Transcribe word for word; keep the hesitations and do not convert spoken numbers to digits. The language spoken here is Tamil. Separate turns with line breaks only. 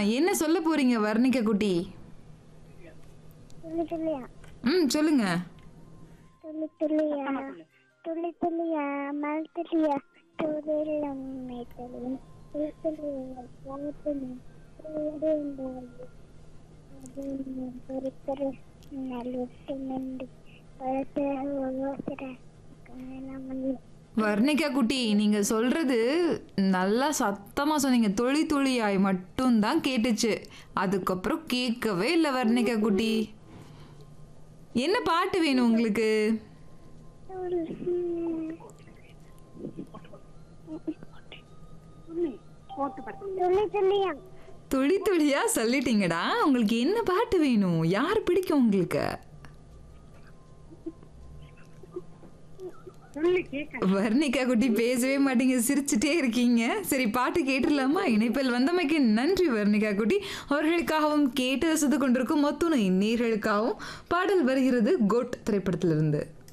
என்ன சொல்ல போறீங்க வர்ணிகா குட்டி?
துளி துளியா
ம் சொல்லுங்க.
துளி துளியா துளி துளியா மல் துளியா துளிலம் மேத்தலின் துளி துளியா வாத்தினி துளிந்து அது பொறுத்தரு நல்லுட்டு நின்று பழத்த ஒவ்வொருத்தர கண்ணனமல்லி.
வர்ணிகா குட்டி நீங்க சொல்றது நல்லா சத்தமா சொன்னீங்க. துளி துளியாய் மட்டும்தான் கேட்டுச்சு. அதுக்கப்புறம் கேட்கவே இல்லை வர்ணிகா குட்டி. என்ன பாட்டு வேணும் உங்களுக்கு?
துளி துளியா
துளி துளியா சொல்லிட்டீங்கடா. உங்களுக்கு என்ன பாட்டு வேணும்? யார் பிடிக்கும் உங்களுக்கு? வர்ணிகா குட்டி பேசவே மாட்டீங்க, சிரிச்சுட்டே இருக்கீங்க. சரி பாட்டு கேட்டுடலாமா? இணைப்பில் வந்தமைக்கு நன்றி வர்ணிகா குட்டி. அவர்களுக்காகவும் கேட்டு ரசித்து கொண்டிருக்கும் மொத்துணை நேர்களுக்காகவும் பாடல் வருகிறது கோட் திரைப்படத்திலிருந்து.